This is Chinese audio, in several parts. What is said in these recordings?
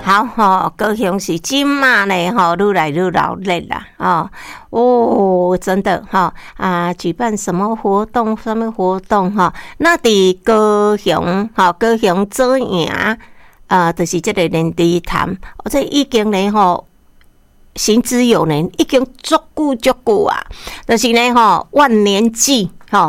好高雄是今嘛呢愈来愈热烈啦真的举办什么活动那伫高雄高雄左营就是这个莲池潭这已经呢行之有年，已经足久啊，就是呢万年祭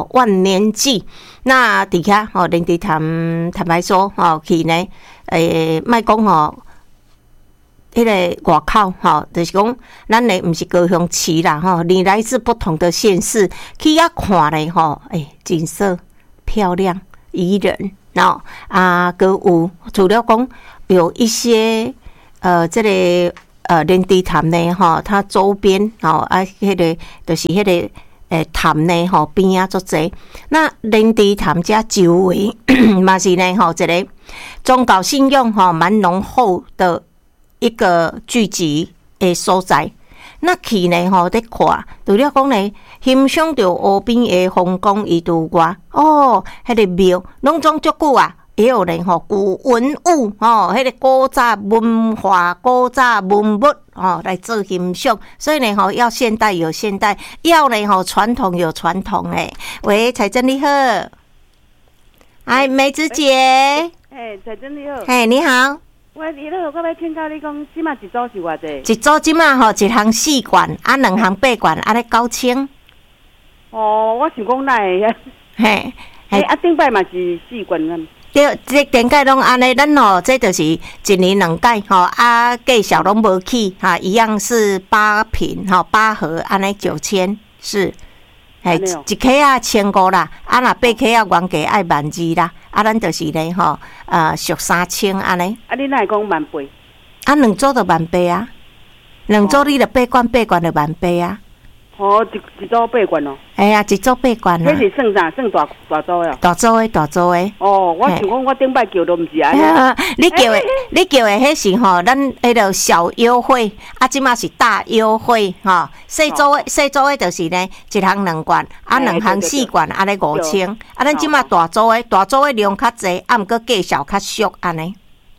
那底下莲池潭坦白说去呢莫讲迄个外口就是讲咱的不是高雄市啦你来自不同的县市去遐看咧景色漂亮宜人还有除了讲有一些这个莲池潭呢它周边迄个就是迄个潭呢边啊足济，那莲池潭遮周围嘛是呢一个宗教信仰蛮浓厚的一个聚集的所在。那去呢在看，除了讲呢欣赏到湖边的风光以外，迄个庙拢总足久啊。也有人古文物迄个古早文化古早文物来做欣赏，所以呢要现代有现代，要呢传统有传统诶。喂，彩珍你好，梅子姐， 彩珍你好， 你好， 我要请教你讲，即马一组是偌济？ 一组即马一项4罐2项8罐安尼9000。 我想讲哪会顶摆嘛是4罐啊。 对，这点解拢安尼？咱这就是1年2届计小拢无去一样是8瓶8盒安尼9000是，一克啊1500啦，若8克啊原价爱12000啦，咱就是呢俗3000安尼。 你哪会讲18000？ 2组就18000啊，2组你就8罐就18000啊。 一组8罐哦。 一组8罐啊。 迄是算啥？算大组的。 大组的。 我想讲，我顶摆叫都毋是安尼。 你叫的迄是咱迄个小优惠，即马是大优惠细组的就是呢，1项2罐，2项4罐，安尼5000。咱即马大组的量较济，毋过价小较俗安尼。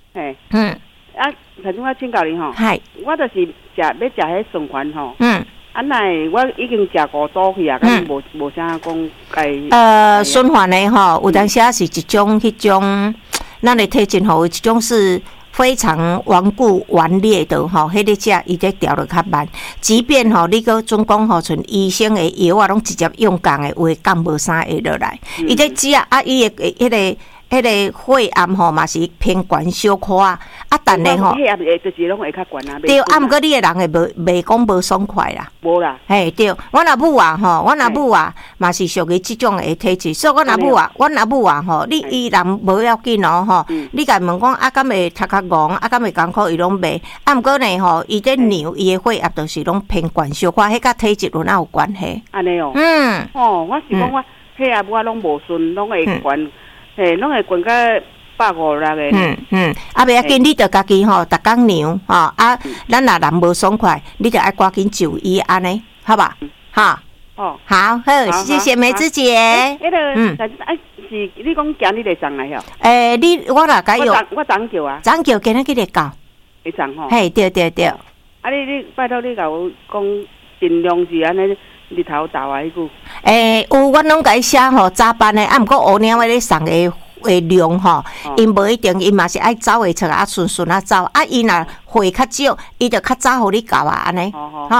头先我请教你我就是要食迄顺环奈我已经食5组去啊，敢无啥讲该循环的有当时是一种迄种，咱的体质一种是非常顽固顽劣的迄个食伊在调得较慢，即便你个总讲像医生的药啊，拢直接用降的话降无啥会落来，伊在食伊的迄个血压嘛是偏悬小可但呢血压就是拢会较悬啊。 对，毋过你的人会袂讲无爽快啦。 无啦。 对，我若母嘛是属于即种的体质，所以我若母你伊人无要紧你甲问讲敢会头壳戆，敢会艰苦伊拢袂。毋过呢伊在尿伊的血压就是拢偏悬小可，迄甲体质有哪有关系？ 安尼我是讲我血压我拢无顺，拢会悬。拢会悬到150个。 袂要紧，你着家己逐工量咱若人无爽快，你着爱赶紧就医安尼，好吧？好，谢谢梅子姐。 是你讲今日来送来我若甲有， 我昨叫啊， 昨叫今日去来到， 会送对。 你拜托你甲我讲，尽量是安尼。日头豆啊，迄句。 有阮拢甲伊写早班的，毋过乌领咧送的量因无一定，因嘛是爱走的出来顺走。伊若货较少，伊就较早互你到安尼。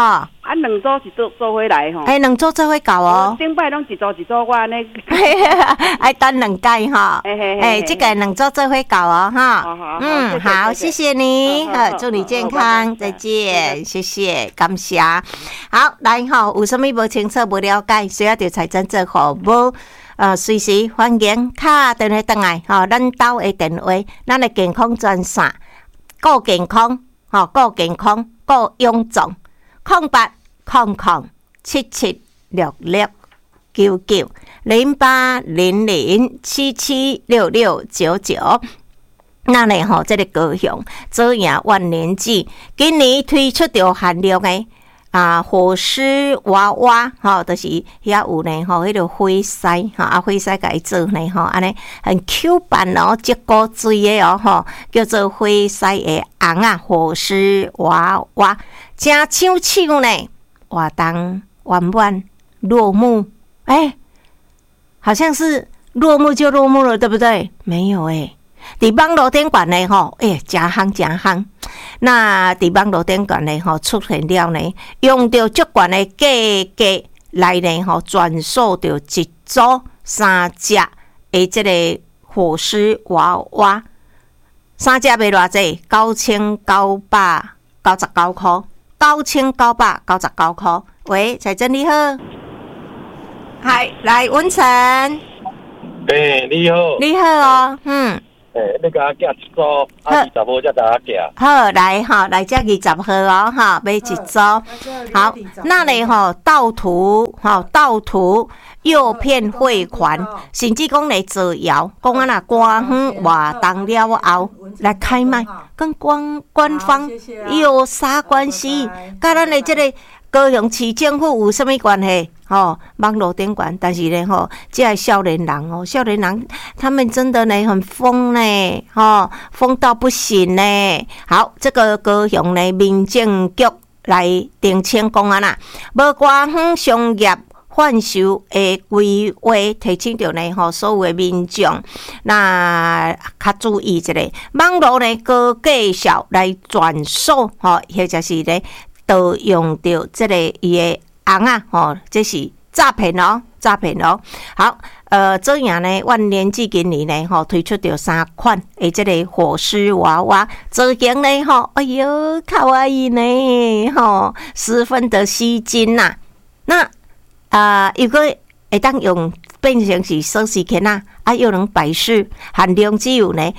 2组是做伙来 2组做伙到顶摆拢一组我安尼。 爱等2届这个2组做伙到好，谢谢你，祝你健康，再见，谢谢，感谢。好，来有啥物无清楚、无了解，需要着财政做服务。随时欢迎打电话回来咱兜的电话，咱的健康专线，顾健康顾健康顾勇壮0800776699 0800776699。那呢这个高雄左营万年祭今年推出着限量的火狮娃娃就是遐有呢迄个火狮火狮甲伊做呢安尼很 Q 版哦，结果水的哦叫做火狮的红火狮娃娃，真像像呢，活动圆满落幕，好像是落幕就落幕了，对不对？没有伫网络顶馆呢真夯。那伫网络顶馆呢出现了呢，用到足悬的价来呢转售到一组3只的这个火狮娃娃，3只卖偌济？9999块，9999块。喂，彩珍你好，嗨，来文成， 你好， 你好哦， 你甲我寄一组，20号才甲我寄。 好，来这20号哦，买一组。好，那里盗图诱骗汇款，甚至讲来造谣，讲啊那官方活动了后来开卖，跟官方有啥关系？甲咱的这个高雄市政府有什么关系？网络顶管，但是呢这少年人他们真的呢很疯呢，疯到不行呢。好，这个高雄的民政局来澄清讲啊无官方商业贩售的规划，提醒到呢所有的民众，那较注意一下，网络呢高价销来转售，或者是呢盗用到这个伊的红这是诈骗哦。好，这样呢，万年至今年呢推出到3款的这个火狮娃娃，造型呢哎呦，可爱呢十分的吸睛呐。那如果会当用变成是锁匙圈又能摆饰，限量只有呢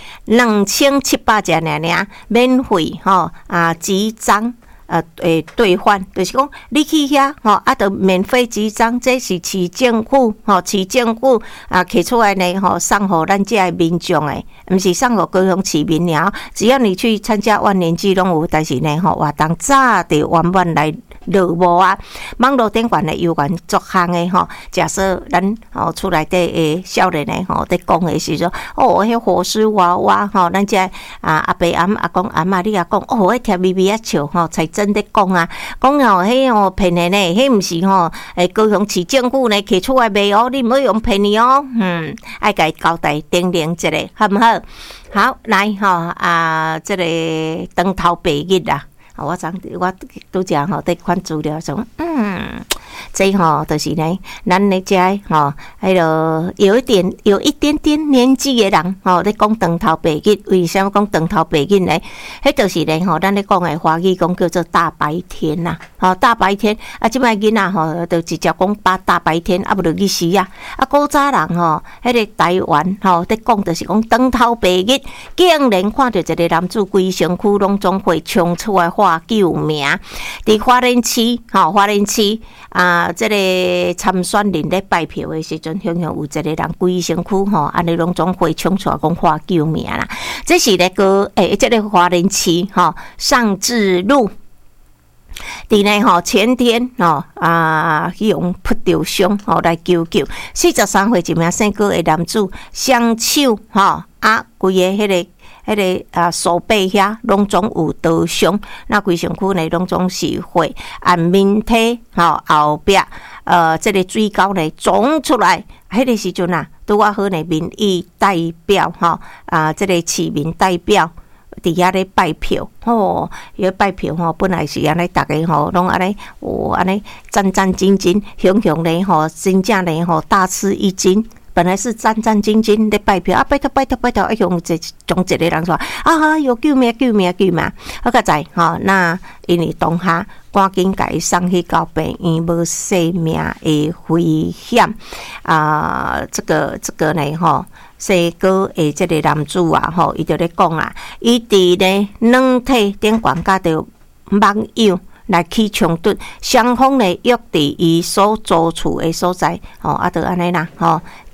2700只尔，免费集章。兑换就是讲，你去遐就免费集章，这是市政府摕出来呢送互咱这民众诶，毋是送互高雄市民了。只要你去参加万年祭拢有，但是呢活动早就圆满来落幕啊！网络顶管的有关作项的假设咱厝内底的少年的在讲的时阵，迄火狮娃娃咱这阿伯阿公阿嬷你也讲迄听微微笑才真的讲讲迄骗的呢，迄毋是高雄市政府呢摕出来卖你唔好用骗你爱甲伊交代叮咛一下，好毋好？好，来这个长头白日我拄则在看资料中，这就是呢，咱的这迄个有一点点年纪的人在讲长头白日，为什么讲长头白日呢？迄就是呢咱咧讲的华语讲叫做大白天呐，大白天即摆囡仔就直接讲大白天无就去死古早人迄个台湾在讲就是讲长头白日，竟然看到一个男子规身躯拢总会冲出来喊救命，伫花莲市这个参选人咧拜票的时阵，常常有一个人规身躯安尼拢总会冲出来讲喊救命啦。这是咧个这个花莲市上智路。伫呢前天用扑着伤来求救，43岁一名姓郭的男子，双手规个迄个手背遐拢总有刀伤，那规身躯呢拢总是血，按面体后壁这个水沟呢肿出来，迄个时阵拄好呢民意代表这个市民代表。伫遐咧拜票伊拜票本来是安尼，大家拢安尼安尼战战兢兢，雄雄咧真正咧大吃一惊。本来是战战兢兢咧拜票拜托，用从一个人说有救命！好个在那因为当下赶紧甲伊送去到病院，无生命的危险这个呢西哥的这个男子伊就咧讲伊伫呢软体顶悬甲着网友来起冲突，双方呢约伫伊所租厝的所在就安尼啦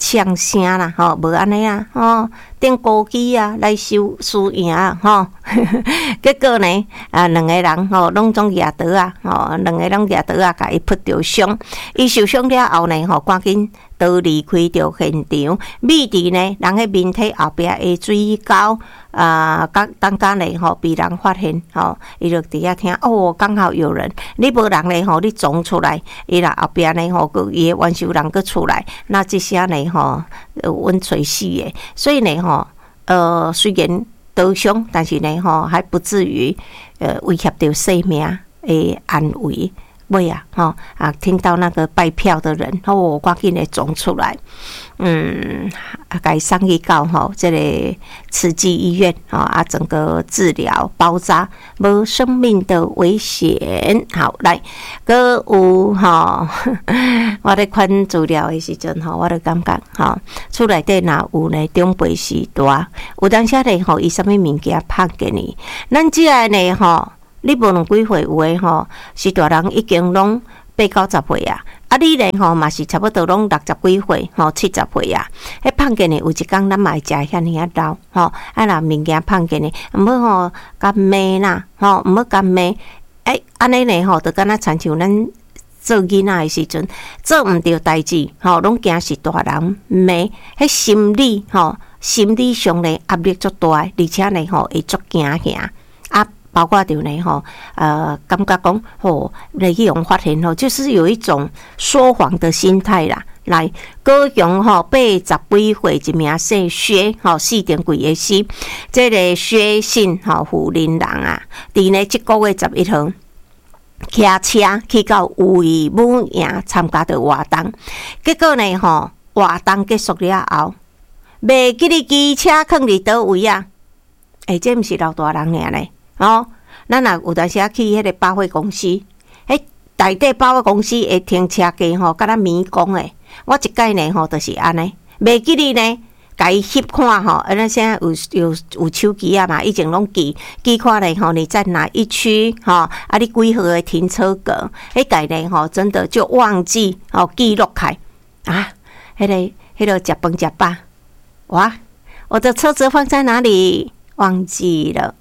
呛声啦，吼，无安尼啊，吼，订高机啊来收输赢啊，吼，结果呢，两个人吼拢总举刀啊，吼，两个人举刀啊，甲伊扑着伤，伊受伤了后呢，吼，赶紧逃离开着现场。美伫呢，人迄面体后壁的水沟当家呢，吼，被人发现，吼，伊就伫遐听，哦，刚好有人，你无人呢，吼，你撞出来，伊啦后壁呢，吼，伊的冤仇人佫出来，那这些呢，吼，阮找死的，所以呢，吼，虽然刀伤，但是呢，吼，还不至于威胁到生命的安危。尾啊，吼听到那个拜票的人，我赶紧的冲出来，甲伊送去到这个慈济医院整个治疗包扎，无生命的危险。好，来，佮有我咧看资料的时阵我就感觉厝内底若有呢长辈时大，有当时呢伊啥物物件拍给你，咱即个呢你无论几岁有诶是大人已经拢80-90岁啊，你呢嘛是差不多拢60几岁70岁啊。迄胖见呢有一天咱嘛会食遐尔老若物件胖见呢，毋好甲骂啦毋好甲骂。安尼呢就敢若亲像咱做囡仔诶时阵，做毋对代志拢惊是大人骂，迄心理上呢压力足大，而且呢会足惊吓包括着呢感觉讲来去用发现就是有一种说谎的心态啦。来，高雄80几岁一名姓薛4点几个死，这个薛姓富林人啊，伫呢这个月11号骑车去到卫武营参加着活动，结果呢活动结束了后，袂记哩机车囥伫倒位啊？这毋是老大人尔呢？咱若有当时去迄个百货公司，迄内底百货公司的停车格敢若迷宫诶。我一摆呢就是安尼，袂记哩呢，甲伊翕看咱现在有手机啊嘛，以前拢记看咧你在哪一区你几号的停车格，迄个呢真的就忘记记录开啊，迄个食饭食饱，哇，我的车子放在哪里？忘记了。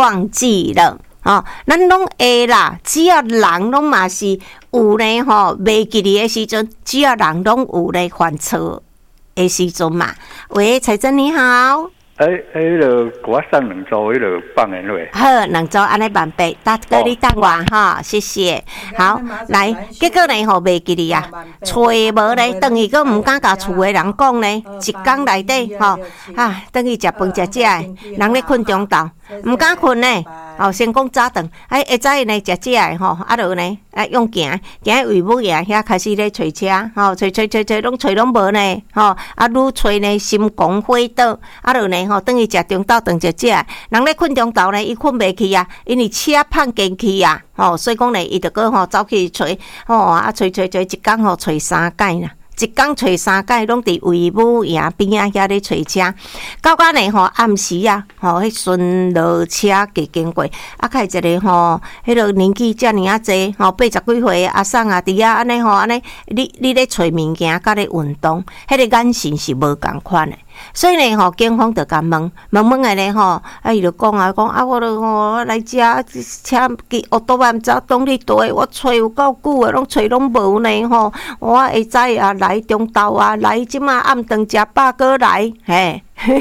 咱拢会啦，只要人拢嘛是有呢袂记哩的时阵，只要人拢有咧犯错的时阵嘛。喂，彩珍你好。 就我送2组，就放人落。 好，2组安尼办备，你等我谢谢。好，来，结果呢袂记哩啊，找无咧，等于佫毋敢甲厝的人讲呢，一天内底等于食饭食人咧困中昼，毋敢困呢。先讲早顿，会早呢食食的落呢用行卫武营遐开始咧找车，找拢找拢无呢，愈找呢心狂火倒，落呢等于食中昼顿食人咧困中昼呢，伊困袂去啊，因为车胖进去啊，所以讲呢，伊就搁走去找，找一天找3摆啦。一天找3摆，拢伫卫武营边仔遐咧找车，到呢暗时啊，迄巡逻车经过，开一个迄个年纪遮尔啊济80几岁的阿桑啊，伫安尼你咧找物件，甲咧运动，迄个眼神是无共款的。所以呢警方就甲问的呢伊就讲我就来遮车奥多万毋知当你倒，我找有够久的，拢找拢无呢我会知啊来中昼啊来即马暗顿食饱过来嘿。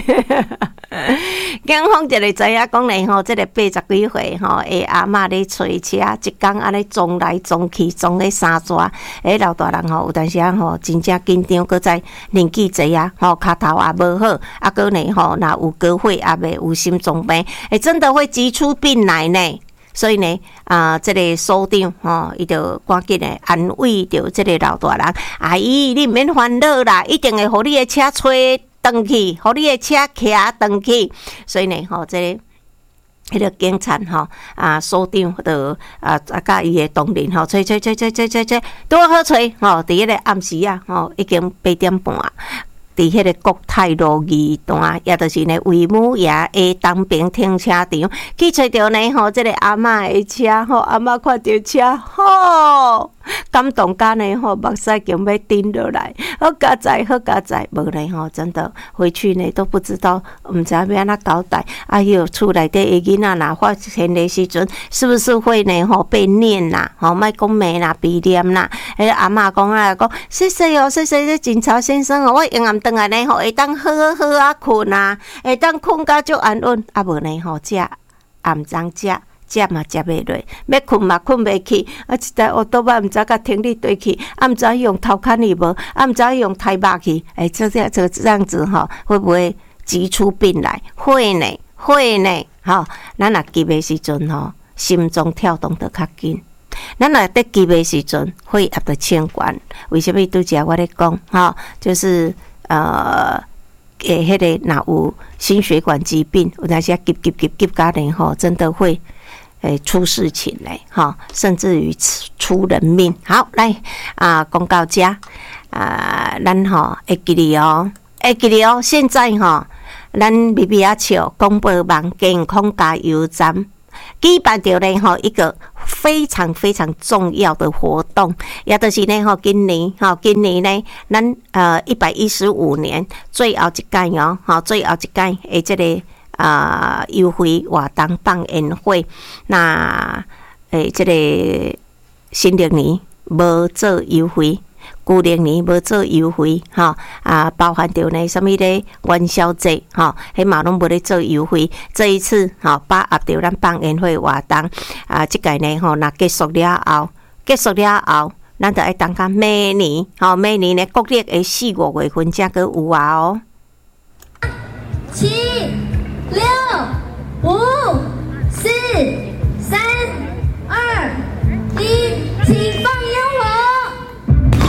警方就会知影讲呢这个80几岁的阿嬷咧找车，一天安尼撞来撞去，撞咧3抓。老大人有当时真正紧张，搁再年纪济啊脚头也无好，搁呢若有高血压的，有心脏病，真的会急出病来呢。所以呢这个所长伊就赶紧的安慰着这个老大人，阿姨你毋免烦恼啦，一定会互你的车吹转去，互你的车骑转去。所以呢这个迄个警察所长就甲伊的同仁吹多好吹伫迄个暗时啊已经8点半啊。 伫迄个国泰路二段，也就是呢为母爷的当兵停车场，去找着呢吼，这个阿嬷的车吼，阿嬷看到车吼，感动甲呢吼，目屎经要滴落来，好佳哉，好佳哉，无呢吼，真的回去呢都不知道，毋知要安怎交代。哎呦，厝内底的囡仔若发现的时阵，是不是会呢吼被念啦？吼，莫讲骂啦，被念啦。阿嬷讲啊，讲谢谢哦，谢谢这警察先生哦，我永暗顿来呢吼，会当好好啊困啊，会当困甲足安稳，啊无呢吼，食暗中食嘛食袂落，要困嘛困袂起，啊一台乌多巴毋知甲停你对去，啊毋知用头壳去无，啊毋知用胎肉去，这样子吼，会不会急出病来？会呢，会呢，吼，咱若急的时阵吼，心脏跳动得较紧。咱若在急的时阵，血压就升悬。为什么拄则我咧讲吼，就是迄个若有心血管疾病，有那些急家人吼，真的会出事情嘞，哈，甚至于出人命。好，来讲到这咱吼会记哩哦，现在吼，咱咪咪啊笑广播网健康加油站举办着呢吼一个非常非常重要的活动，也就是呢吼今年呢，咱115年最后一届哦，吼最后一届的这个优惠活动放宴会，那这个新历年无做优惠。旧历年无做优惠，吼包含着呢什么咧元宵节，吼，迄嘛拢无咧做优惠。这一次，吼把握着咱放宴会活动，即届呢，吼，若结束了后，咱就爱等到明年，吼，明年呢国历的4、5月份才阁有哦。 7、6、5。